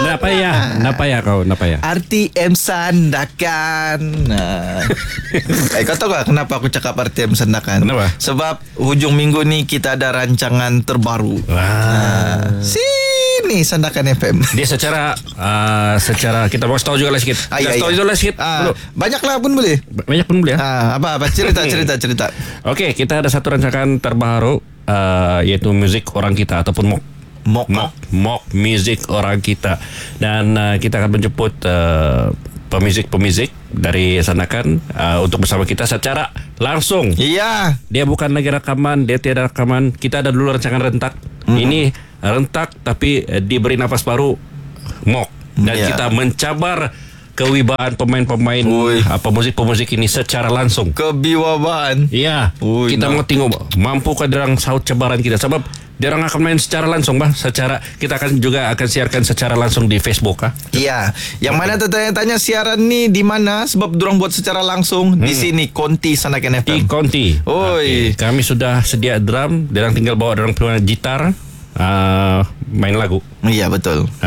Napaya kau. RTM Sandakan. Kau tahu gak kenapa aku cakap RTM Sandakan? Kenapa? Sebab hujung minggu ni kita ada rancangan terbaru. Sini Sandakan FM. Dia secara kita mau tahu juga lah sikit. Tahu juga lah sikit. Banyak lah pun boleh. Banyak pun boleh ya. Apa cerita. Okey, kita ada satu rancangan terbaru iaitu muzik orang kita ataupun mock muzik orang kita, dan kita akan menjemput pemizik dari Sandakan untuk bersama kita secara langsung. Iya. Dia bukan lagi rakaman, dia tiada rakaman. Kita ada dulu rancangan rentak. Ini rentak tapi diberi nafas baru mock, dan kita mencabar kewibawaan pemain-pemain pemuzik ini secara langsung. Kewibawaan. Iya. Kita mau tengok mampukah derang saut cabaran kita, sebab diorang akan main secara langsung kita akan siarkan secara langsung di Facebook Iya. Yang mana tertanya-tanya siaran ni di mana, sebab diorang buat secara langsung di sini Konti Sandakan FM. Di Konti. Oi. Kami sudah sedia drum, diorang tinggal bawa diorang punya gitar, main lagu. Iya betul.